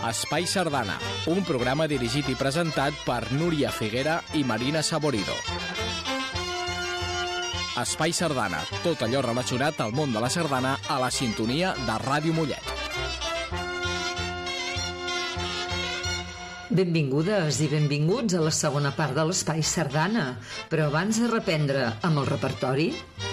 Espai Sardana, un programa dirigit i presentat per Núria Figuera i Marina Saborido. Espai Sardana, tot allò relacionat al món de la sardana a la sintonia de Ràdio Mollet. Benvingudes i benvinguts a la segona part de l'Espai Sardana, però abans de reprendre amb el repertori,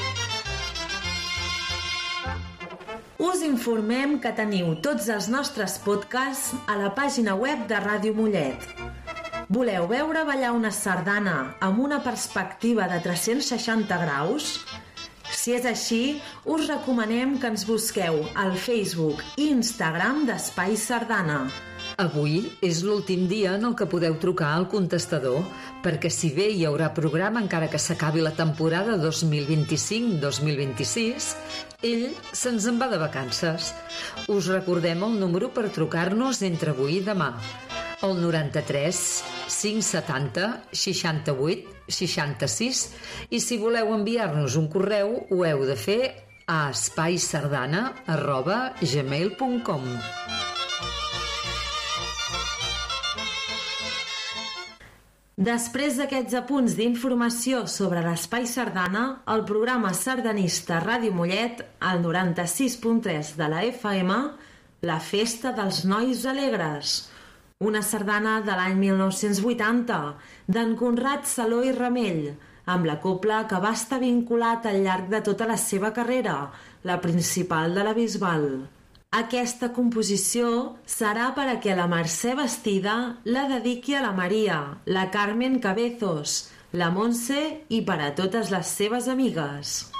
us informem que teniu tots els nostres podcasts a la pàgina web de Ràdio Mollet. Voleu veure ballar una sardana amb una perspectiva de 360 graus? Si és així, us recomanem que ens busqueu al Facebook i Instagram d'Espai Sardana. Avui és l'últim dia en el que podeu trucar al contestador, perquè si bé hi haurà programa encara que s'acabi la temporada 2025-2026, ell se'ns en va de vacances. Us recordem el número per trucar-nos entre avui i demà. El 93 570 68 66, i si voleu enviar-nos un correu ho heu de fer a espaisardana@gmail.com. Després d'aquests apunts d'informació sobre l'Espai Sardana, el programa sardanista Ràdio Mollet, al 96.3 de la FM, la Festa dels Nois Alegres, una sardana de l'any 1980, d'en Conrad Saló i Ramell, amb la cobla que va estar vinculat al llarg de tota la seva carrera, la principal de la Bisbal. Aquesta composició serà per a que la Mercè Bastida la dediqui a la Maria, la Carmen Cabezos, la Montse i per a totes les seves amigues.